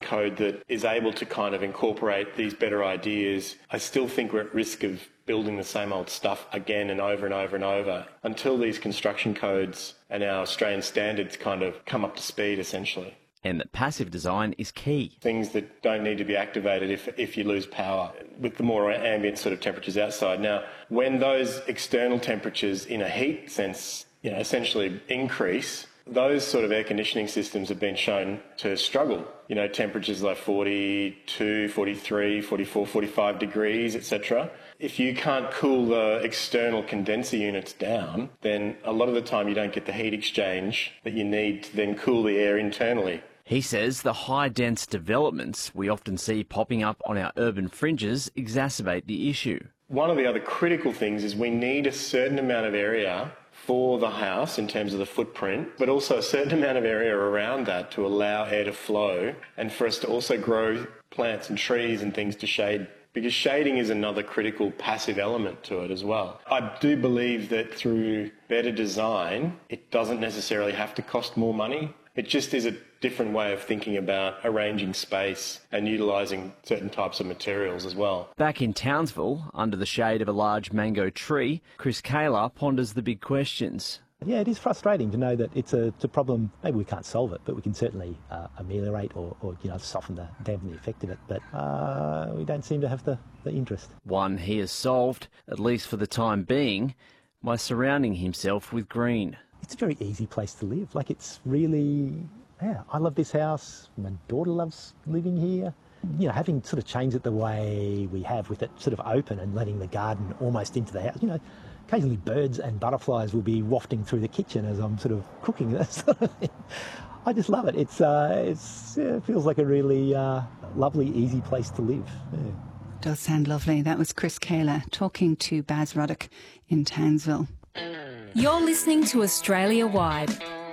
code that is able to kind of incorporate these better ideas, I still think we're at risk of building the same old stuff again and over and over and over until these construction codes and our Australian standards kind of come up to speed, essentially. And that passive design is key. Things that don't need to be activated if you lose power with the more ambient sort of temperatures outside. Now, when those external temperatures in a heat sense, essentially increase, those sort of air conditioning systems have been shown to struggle. Temperatures like 42, 43, 44, 45 degrees, etc. If you can't cool the external condenser units down, then a lot of the time you don't get the heat exchange that you need to then cool the air internally. He says the high-dense developments we often see popping up on our urban fringes exacerbate the issue. One of the other critical things is we need a certain amount of area for the house in terms of the footprint, but also a certain amount of area around that to allow air to flow and for us to also grow plants and trees and things to shade, because shading is another critical passive element to it as well. I do believe that through better design, it doesn't necessarily have to cost more money. It just is a different way of thinking about arranging space and utilising certain types of materials as well. Back in Townsville, under the shade of a large mango tree, Chris Kaler ponders the big questions. Yeah, it is frustrating to know that it's a problem. Maybe we can't solve it, but we can certainly ameliorate or soften dampen the effect of it. But we don't seem to have the interest. One he has solved, at least for the time being, by surrounding himself with green. It's a very easy place to live. It's really, I love this house. My daughter loves living here. Having sort of changed it the way we have with it sort of open and letting the garden almost into the house. Occasionally birds and butterflies will be wafting through the kitchen as I'm sort of cooking, that sort of thing. I just love it. It feels like a really lovely, easy place to live. Yeah. Does sound lovely. That was Chris Kaler talking to Baz Ruddock in Townsville. You're listening to Australia Wide.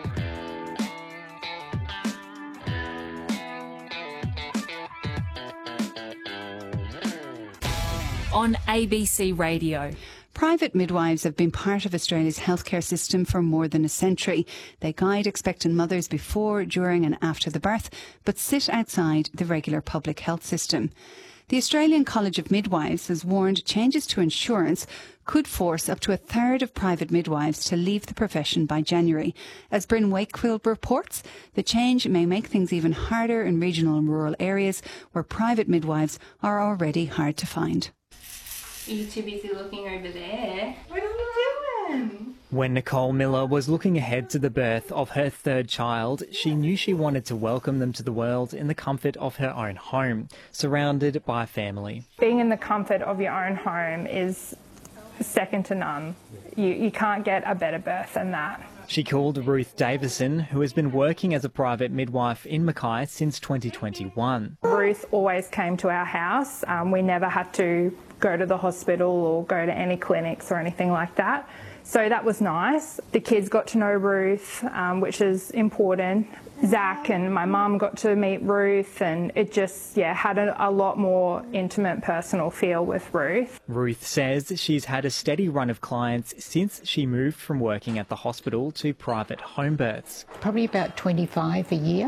On ABC Radio. Private midwives have been part of Australia's healthcare system for more than a century. They guide expectant mothers before, during and after the birth, but sit outside the regular public health system. The Australian College of Midwives has warned changes to insurance could force up to a third of private midwives to leave the profession by January. As Bryn Wakefield reports, the change may make things even harder in regional and rural areas where private midwives are already hard to find. Are you too busy looking over there? What are you doing? When Nicole Miller was looking ahead to the birth of her third child, she knew she wanted to welcome them to the world in the comfort of her own home, surrounded by family. Being in the comfort of your own home is second to none. You can't get a better birth than that. She called Ruth Davison, who has been working as a private midwife in Mackay since 2021. Ruth always came to our house. We never had to go to the hospital or go to any clinics or anything like that. So that was nice. The kids got to know Ruth, which is important. Zach and my mum got to meet Ruth, and it just, had a lot more intimate, personal feel with Ruth. Ruth says she's had a steady run of clients since she moved from working at the hospital to private home births. Probably about 25 a year,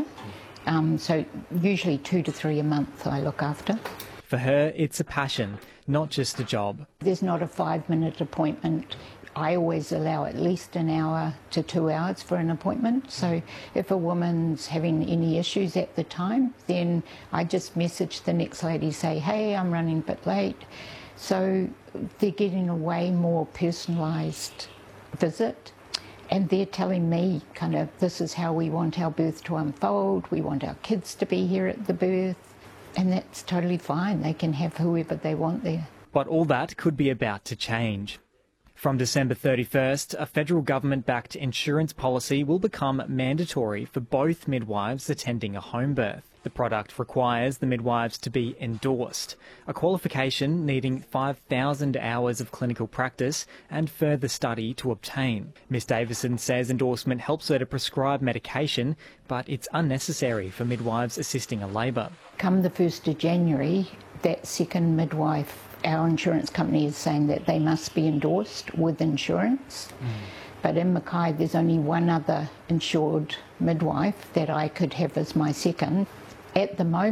so usually 2 to 3 a month I look after. For her, it's a passion, not just a job. There's not a 5-minute appointment. I always allow at least an hour to 2 hours for an appointment. So if a woman's having any issues at the time, then I just message the next lady, say, hey, I'm running a bit late. So they're getting a way more personalised visit. And they're telling me kind of, this is how we want our birth to unfold. We want our kids to be here at the birth. And that's totally fine. They can have whoever they want there. But all that could be about to change. From December 31st, a federal government-backed insurance policy will become mandatory for both midwives attending a home birth. The product requires the midwives to be endorsed, a qualification needing 5,000 hours of clinical practice and further study to obtain. Ms Davison says endorsement helps her to prescribe medication, but it's unnecessary for midwives assisting a labour. Come the 1st of January, that second midwife, our insurance company is saying that they must be endorsed with insurance. But in Mackay, there's only one other insured midwife that I could have as my second. At the moment,